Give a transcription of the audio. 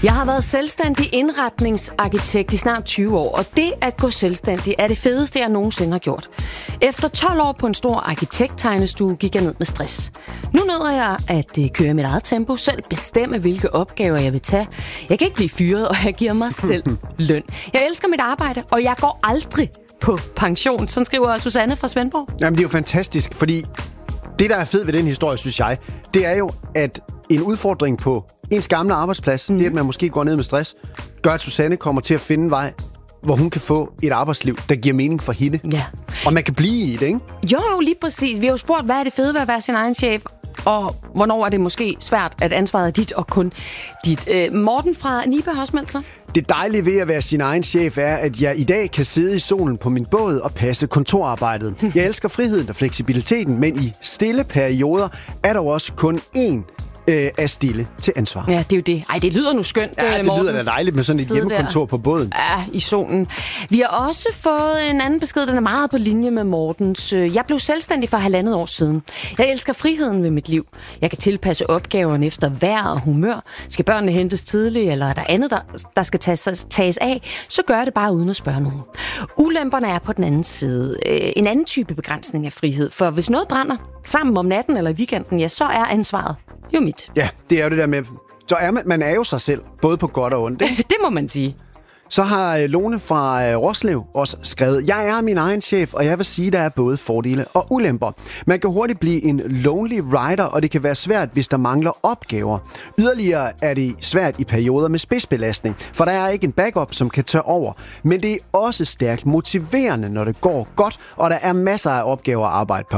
Jeg har været selvstændig indretningsarkitekt i snart 20 år, og det at gå selvstændig er det fedeste, jeg nogensinde har gjort. Efter 12 år på en stor arkitekttegnestue gik jeg ned med stress. Nu nyder jeg at køre mit eget tempo, selv bestemme, hvilke opgaver jeg vil tage. Jeg kan ikke blive fyret, og jeg giver mig selv løn. Jeg elsker mit arbejde, og jeg går aldrig på pension. Sådan skriver Susanne fra Svendborg. Jamen, det er jo fantastisk, fordi det, der er fedt ved den historie, synes jeg, det er jo, at en udfordring på ens gamle arbejdsplads, det at man måske går ned med stress, gør, at Susanne kommer til at finde en vej, hvor hun kan få et arbejdsliv, der giver mening for hende. Ja. Og man kan blive i det, ikke? Jo, lige præcis. Vi har jo spurgt, hvad er det fede ved at være sin egen chef, og hvornår er det måske svært, at ansvaret er dit og kun dit. Morten fra Nibe har også meldt sig. Det dejlige ved at være sin egen chef er, at jeg i dag kan sidde i solen på min båd og passe kontorarbejdet. Jeg elsker friheden og fleksibiliteten, men i stille perioder er der også kun én af stille til ansvar. Ja, det er jo det. Ej, det lyder nu skønt, Ja, det Morten. lyder da dejligt med sådan et hjemmekontor på båden. Ja, i solen. Vi har også fået en anden besked, den er meget på linje med Mortens. Jeg blev selvstændig for 1,5 år siden. Jeg elsker friheden ved mit liv. Jeg kan tilpasse opgaverne efter vejr og humør. Skal børnene hentes tidligt, eller er der andet, der skal tages af, så gør jeg det bare uden at spørge nogen. Ulemperne er på den anden side. En anden type begrænsning af frihed. For hvis noget brænder sammen om natten eller i weekenden, ja, så er ansvaret jo mit. Ja, det er jo det der med, så er man er jo sig selv, både på godt og ondt, ikke? Det må man sige. Så har Lone fra Roslev også skrevet, jeg er min egen chef, og jeg vil sige, der er både fordele og ulemper. Man kan hurtigt blive en lonely rider, og det kan være svært, hvis der mangler opgaver. Yderligere er det svært i perioder med spidsbelastning, for der er ikke en backup, som kan tage over. Men det er også stærkt motiverende, når det går godt, og der er masser af opgaver at arbejde på.